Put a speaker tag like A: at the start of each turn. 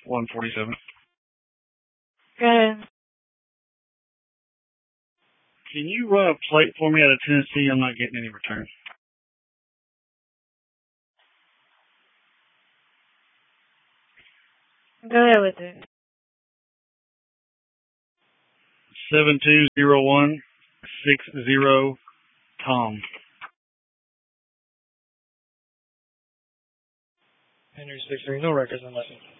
A: 147.
B: Go ahead.
A: Can you run a plate for me out of Tennessee? I'm not getting any returns.
B: Go ahead with it.
A: 720160 Tom.
C: Henry 63, no records on license.